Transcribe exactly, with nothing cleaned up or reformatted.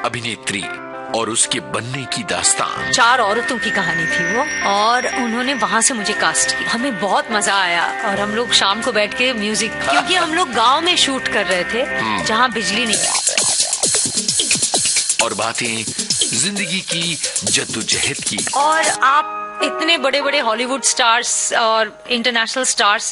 अभिनेत्री और उसके बनने की दास्तान। चार औरतों की कहानी थी वो, और उन्होंने वहाँ से मुझे कास्ट किया। हमें बहुत मजा आया, और हम लोग शाम को बैठ के म्यूजिक, क्योंकि हम लोग गांव में शूट कर रहे थे जहाँ बिजली नहीं। और बातें जिंदगी की जद्दोजहद की। और आप इतने बड़े बड़े हॉलीवुड स्टार्स और इंटरनेशनल स्टार्स